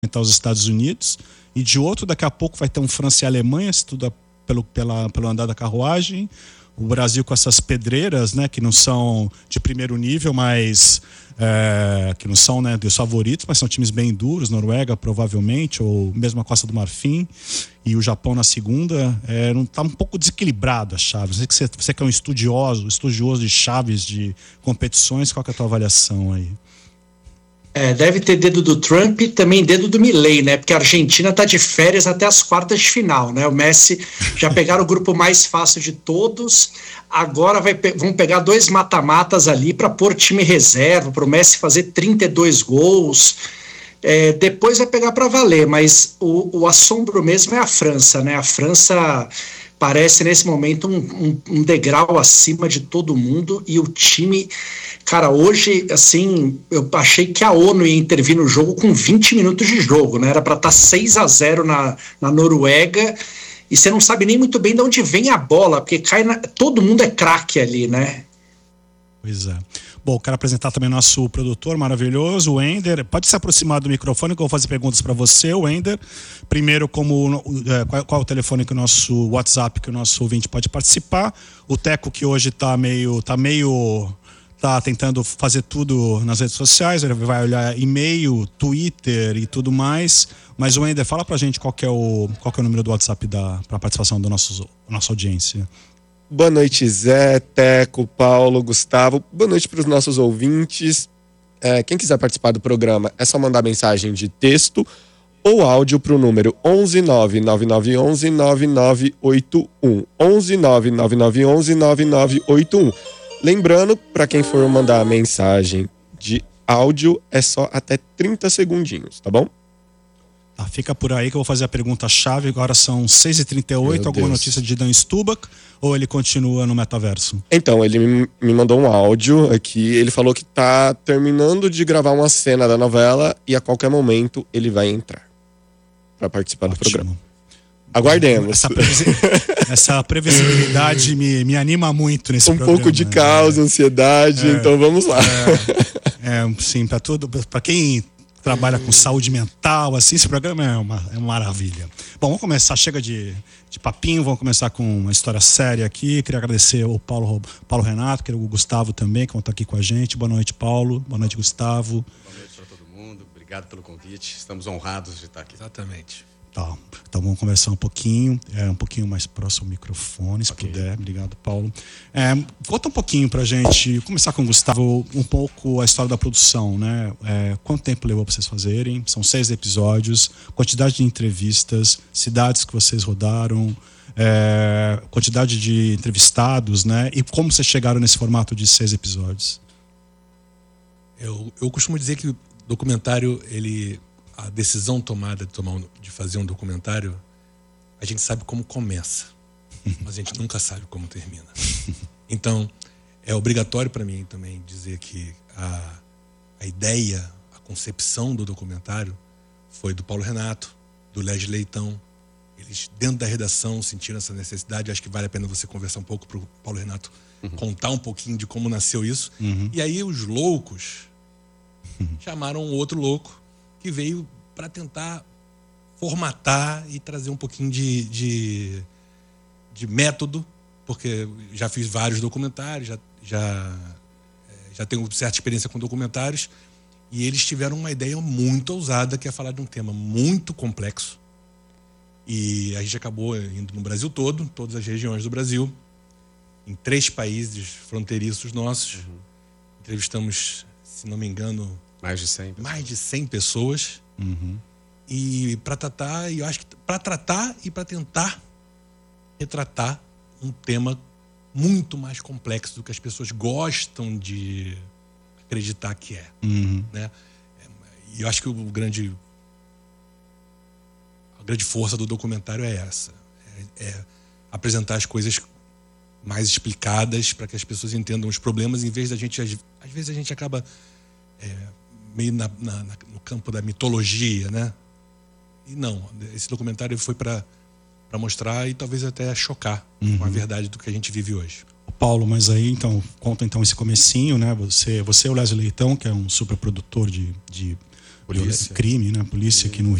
os Estados Unidos, e de outro daqui a pouco vai ter um França e Alemanha, se tudo pelo andar da carruagem. O Brasil com essas pedreiras, né, que não são de primeiro nível, mas que não são, né, dos favoritos, mas são times bem duros. Noruega provavelmente, ou mesmo a Costa do Marfim, e o Japão na segunda. Não está um pouco desequilibrado a chave. Você que é um estudioso de chaves, de competições, qual que é a tua avaliação aí? Deve ter dedo do Trump e também dedo do Milei, né? Porque a Argentina está de férias até as quartas de final, né? O Messi já pegaram o grupo mais fácil de todos. Agora vão pegar 2 mata-matas ali para pôr time reserva, para o Messi fazer 32 gols. Depois vai pegar para valer, mas o assombro mesmo é a França, né? A França parece nesse momento um degrau acima de todo mundo, e o time, cara, hoje, assim, eu achei que a ONU ia intervir no jogo com 20 minutos de jogo, né? Era para estar 6-0 na Noruega, e você não sabe nem muito bem de onde vem a bola, porque todo mundo é craque ali, né? Pois é. Bom, quero apresentar também nosso produtor maravilhoso, o Wender. Pode se aproximar do microfone que eu vou fazer perguntas para você, Wender. Primeiro, qual é o telefone que o nosso WhatsApp que o nosso ouvinte pode participar. O Teco, que hoje tá tentando fazer tudo nas redes sociais, ele vai olhar e-mail, Twitter e tudo mais. Mas o Wender, fala pra gente qual que é o número do WhatsApp para participação da nossa audiência. Boa noite, Zé, Teco, Paulo, Gustavo. Boa noite para os nossos ouvintes. Quem quiser participar do programa, é só mandar mensagem de texto ou áudio para o número 11999119981. 11999119981. Lembrando, para quem for mandar mensagem de áudio, é só até 30 segundinhos, tá bom? Fica por aí que eu vou fazer a pergunta-chave. Agora são 6h38. Alguma notícia de Dan Stubach ou ele continua no metaverso? Então, ele me mandou um áudio aqui. Ele falou que tá terminando de gravar uma cena da novela e a qualquer momento ele vai entrar para participar do programa. Aguardemos. Essa previsibilidade me anima muito nesse programa. Um pouco de caos, ansiedade, então vamos lá. Sim, para quem trabalha com saúde mental, assim, esse programa é uma maravilha. Bom, vamos começar, chega de papinho, vamos começar com uma história séria aqui. Queria agradecer ao Paulo Renato, o Gustavo também, que vão estar aqui com a gente. Boa noite, Paulo. Boa noite, Gustavo. Boa noite para todo mundo. Obrigado pelo convite. Estamos honrados de estar aqui. Exatamente. Tá, então vamos conversar um pouquinho mais próximo ao microfone, se puder. Obrigado, Paulo. Conta um pouquinho pra gente, começar com o Gustavo, um pouco a história da produção, né? Quanto tempo levou pra vocês fazerem? São 6 episódios, quantidade de entrevistas, cidades que vocês rodaram, quantidade de entrevistados, né? E como vocês chegaram nesse formato de 6 episódios? Eu costumo dizer que o documentário, a decisão tomada de fazer um documentário, a gente sabe como começa, mas a gente nunca sabe como termina. Então, é obrigatório para mim também dizer que a ideia, a concepção do documentário foi do Paulo Renato, do Leslie Leitão. Eles, dentro da redação, sentiram essa necessidade. Acho que vale a pena você conversar um pouco para o Paulo Renato contar um pouquinho de como nasceu isso. E aí os loucos chamaram um outro louco que veio para tentar formatar e trazer um pouquinho de método, porque já fiz vários documentários, já tenho certa experiência com documentários, e eles tiveram uma ideia muito ousada, que é falar de um tema muito complexo. E a gente acabou indo no Brasil todo, todas as regiões do Brasil, em 3 países fronteiriços nossos. Entrevistamos, se não me engano, mais de 100 pessoas. E para tratar, eu acho que para tratar e para tentar retratar um tema muito mais complexo do que as pessoas gostam de acreditar que é, né? E eu acho que a grande força do documentário é essa, apresentar as coisas mais explicadas para que as pessoas entendam os problemas, em vez da gente, às vezes a gente acaba meio no campo da mitologia, né? E não, esse documentário foi para mostrar e talvez até chocar com a verdade do que a gente vive hoje. Paulo, mas aí então, conta então esse comecinho, né? Você é o Leslie Leitão, que é um super produtor de polícia. crime, né? A polícia aqui no